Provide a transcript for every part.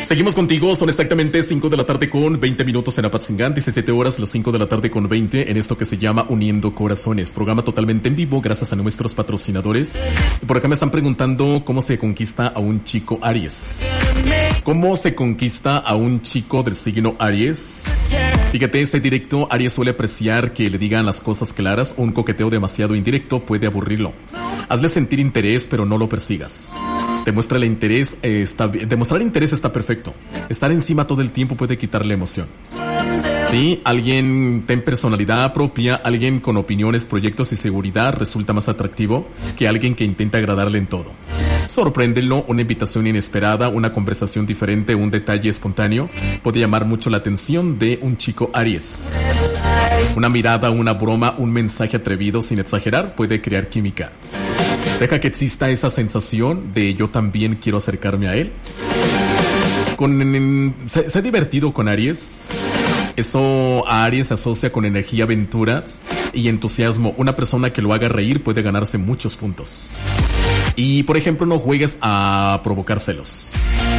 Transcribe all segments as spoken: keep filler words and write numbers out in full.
Seguimos contigo, son exactamente cinco de la tarde con veinte minutos en Apatzingán, diecisiete horas, las cinco de la tarde con veinte en esto que se llama Uniendo Corazones, programa totalmente en vivo gracias a nuestros patrocinadores. Por acá me están preguntando cómo se conquista a un chico Aries. ¿Cómo se conquista a un chico del signo Aries? Fíjate, ese directo Aries suele apreciar que le digan las cosas claras, un coqueteo demasiado indirecto puede aburrirlo. Hazle sentir interés, pero no lo persigas. Demuestra el interés, eh, está, demostrar interés está perfecto. Estar encima todo el tiempo puede quitarle emoción. Sí, alguien ten personalidad propia, alguien con opiniones, proyectos y seguridad resulta más atractivo que alguien que intenta agradarle en todo. Sorpréndelo, una invitación inesperada, una conversación diferente, un detalle espontáneo puede llamar mucho la atención de un chico Aries. Una mirada, una broma, un mensaje atrevido sin exagerar puede crear química. Deja que exista esa sensación de yo también quiero acercarme a él. Con, se, se ha divertido con Aries. Eso a Aries se asocia con energía, aventuras y entusiasmo. Una persona que lo haga reír puede ganarse muchos puntos. Y por ejemplo, no juegues a provocar celos.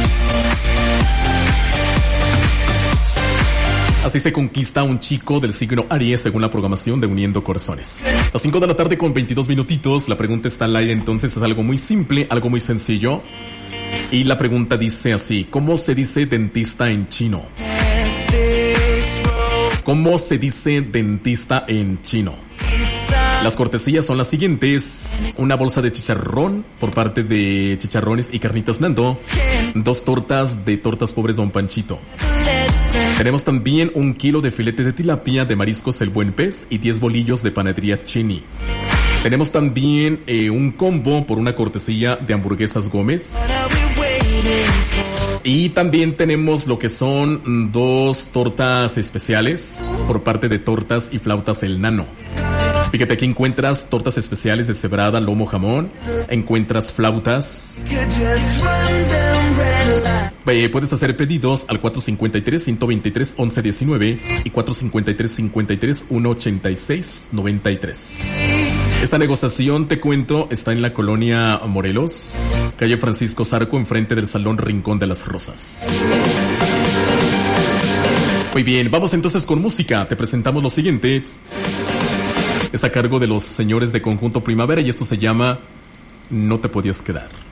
Así se conquista a un chico del signo Aries según la programación de Uniendo Corazones. Las cinco de la tarde con veintidós minutitos. La pregunta está al aire, entonces es algo muy simple, algo muy sencillo. Y la pregunta dice así: ¿cómo se dice dentista en chino? ¿Cómo se dice dentista en chino? Las cortesías son las siguientes: una bolsa de chicharrón por parte de Chicharrones y Carnitas Nando, dos tortas de Tortas Pobres Don Panchito. Tenemos también un kilo de filete de tilapia de Mariscos El Buen Pez y diez bolillos de Panadería Chini. Tenemos también eh, un combo por una cortesía de Hamburguesas Gómez. Y también tenemos lo que son dos tortas especiales por parte de Tortas y Flautas El Nano. Fíjate, aquí encuentras tortas especiales de cebrada, lomo, jamón. Encuentras flautas. Eh, puedes hacer pedidos al cuatro cinco tres, uno dos tres, once diecinueve y cuatro cinco tres, cincuenta y tres, ciento ochenta y seis, noventa y tres. Esta negociación, te cuento, está en la colonia Morelos, calle Francisco Zarco, enfrente del Salón Rincón de las Rosas. Muy bien, vamos entonces con música. Te presentamos lo siguiente. Es a cargo de los señores de Conjunto Primavera y esto se llama No te podías quedar.